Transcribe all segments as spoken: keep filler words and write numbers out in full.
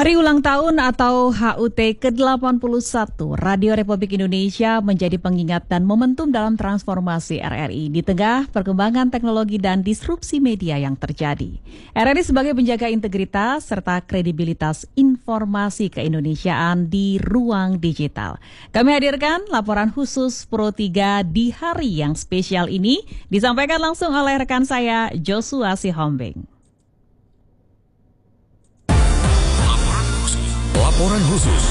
Hari ulang tahun atau H U T ke delapan puluh satu Radio Republik Indonesia menjadi pengingat dan momentum dalam transformasi R R I di tengah perkembangan teknologi dan disrupsi media yang terjadi. R R I sebagai penjaga integritas serta kredibilitas informasi keindonesiaan di ruang digital. Kami hadirkan laporan khusus Pro tiga di hari yang spesial ini disampaikan langsung oleh rekan saya Joshua Sihombing. Laporan khusus.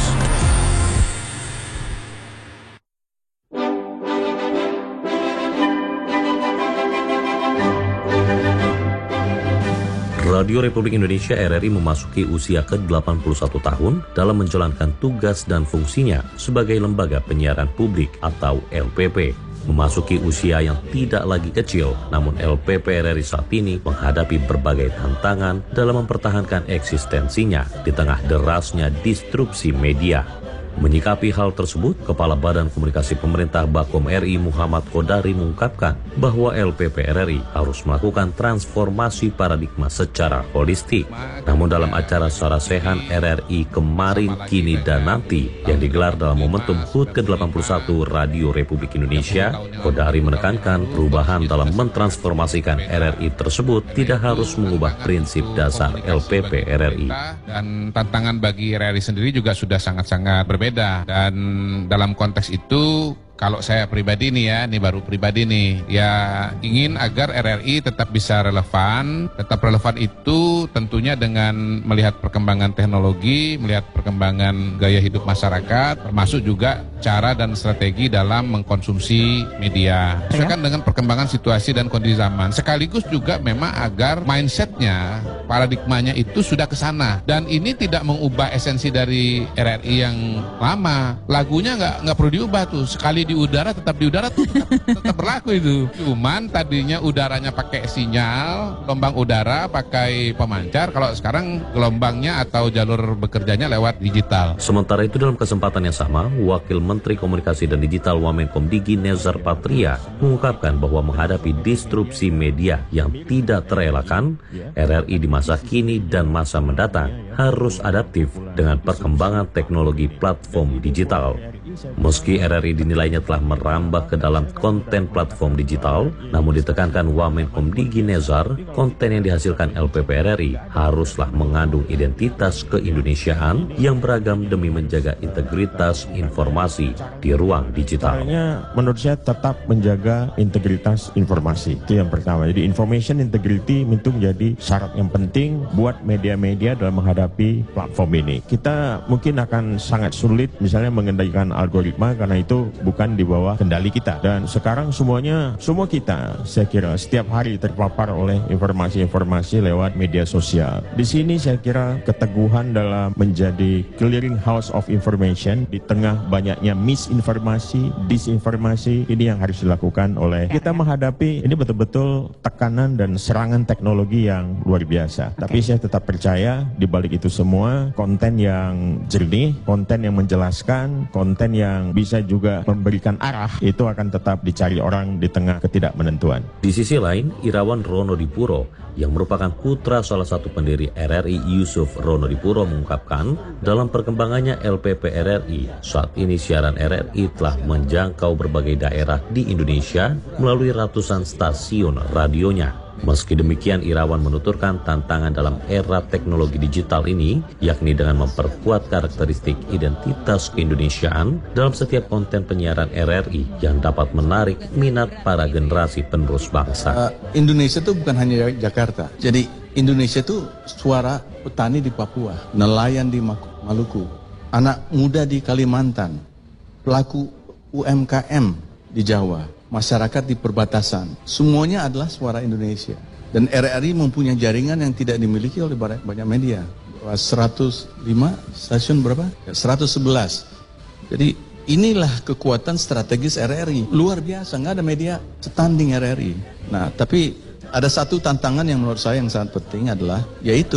Radio Republik Indonesia R R I memasuki usia ke delapan puluh satu tahun dalam menjalankan tugas dan fungsinya sebagai lembaga penyiaran publik atau L P P. Memasuki usia yang tidak lagi kecil, namun L P P R R I saat ini menghadapi berbagai tantangan dalam mempertahankan eksistensinya di tengah derasnya disrupsi media. Menyikapi hal tersebut, Kepala Badan Komunikasi Pemerintah Bakom R I Muhammad Kodari mengungkapkan bahwa L P P R R I harus melakukan transformasi paradigma secara holistik. Namun dalam acara Sarasehan R R I Kemarin, Kini, dan Nanti yang digelar dalam momentum H U T ke delapan puluh satu Radio Republik Indonesia, Kodari menekankan perubahan dalam mentransformasikan R R I tersebut tidak harus mengubah prinsip dasar L P P R R I. Dan tantangan bagi R R I sendiri juga sudah sangat-sangat berbeda. Beda. Dan dalam konteks itu, kalau saya pribadi nih ya, ini baru pribadi nih, ya ingin agar R R I tetap bisa relevan. Tetap relevan itu tentunya dengan melihat perkembangan teknologi, melihat perkembangan gaya hidup masyarakat, termasuk juga cara dan strategi dalam mengkonsumsi media. Sesuaikan dengan perkembangan situasi dan kondisi zaman. Sekaligus juga memang agar mindsetnya, paradigmanya itu sudah ke sana. Dan ini tidak mengubah esensi dari R R I yang lama. Lagunya nggak nggak perlu diubah tuh. Sekali di udara tetap di udara tetap, tetap berlaku itu. Cuman tadinya udaranya pakai sinyal, gelombang udara pakai pemancar. Kalau sekarang gelombangnya atau jalur bekerjanya lewat digital. Sementara itu dalam kesempatan yang sama, Wakil Menteri Komunikasi dan Digital Wamenkomdigi Nezar Patria mengungkapkan bahwa menghadapi disrupsi media yang tidak terelakkan, R R I di masa kini dan masa mendatang harus adaptif dengan perkembangan teknologi platform digital. Meski R R I dinilainya telah merambah ke dalam konten platform digital, namun ditekankan Wamenkomdigi Nezar, konten yang dihasilkan L P P R R I haruslah mengandung identitas keindonesiaan yang beragam demi menjaga integritas informasi di ruang digital. Menurut saya tetap menjaga integritas informasi, itu yang pertama. Jadi information integrity itu menjadi syarat yang penting buat media-media dalam menghadapi platform ini. Kita mungkin akan sangat sulit misalnya mengendalikan algoritma karena itu bukan di bawah kendali kita. Dan sekarang semuanya, semua kita saya kira setiap hari terpapar oleh informasi-informasi lewat media sosial. Di sini saya kira keteguhan dalam menjadi clearing house of information di tengah banyaknya misinformasi, disinformasi, ini yang harus dilakukan oleh kita menghadapi ini betul-betul tekanan dan serangan teknologi yang luar biasa. Tapi saya tetap percaya di balik itu semua konten yang jernih, konten yang menjelaskan, konten yang bisa juga memberikan arah itu akan tetap dicari orang di tengah ketidakmenentuan. Di sisi lain, Irawan Ronodipuro yang merupakan putra salah satu pendiri R R I Yusuf Ronodipuro mengungkapkan dalam perkembangannya L P P R R I saat ini siaran R R I telah menjangkau berbagai daerah di Indonesia melalui ratusan stasiun radionya. Meski demikian, Irawan menuturkan tantangan dalam era teknologi digital ini, yakni dengan memperkuat karakteristik identitas keindonesiaan dalam setiap konten penyiaran R R I yang dapat menarik minat para generasi penerus bangsa. Uh, Indonesia itu bukan hanya Jakarta. Jadi Indonesia itu suara petani di Papua, nelayan di Maluku, anak muda di Kalimantan, pelaku U M K M di Jawa, masyarakat di perbatasan, semuanya adalah suara Indonesia. Dan R R I mempunyai jaringan yang tidak dimiliki oleh banyak media. seratus lima stasiun berapa? seratus sebelas. Jadi inilah kekuatan strategis R R I. Luar biasa, nggak ada media setanding R R I. Nah, tapi ada satu tantangan yang menurut saya yang sangat penting adalah, yaitu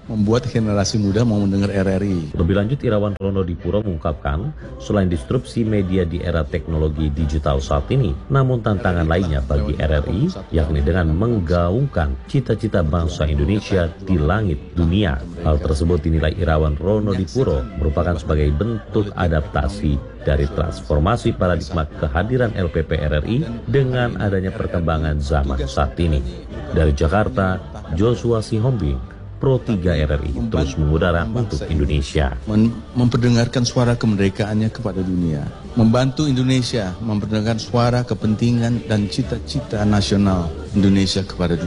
membuat generasi muda mau mendengar R R I. Lebih lanjut, Irawan Rono Dipuro mengungkapkan, selain disrupsi media di era teknologi digital saat ini, namun tantangan lainnya bagi R R I, yakni dengan menggaungkan cita-cita bangsa Indonesia di langit dunia. Hal tersebut dinilai Irawan Rono Dipuro merupakan sebagai bentuk adaptasi dari transformasi paradigma kehadiran L P P R R I dengan adanya perkembangan zaman saat ini. Dari Jakarta, Joshua Sihombing, Pro tiga R R I terus mengudara untuk Indonesia. Mem memperdengarkan suara kemerdekaannya kepada dunia. Membantu Indonesia memperdengarkan suara kepentingan dan cita-cita nasional Indonesia kepada dunia.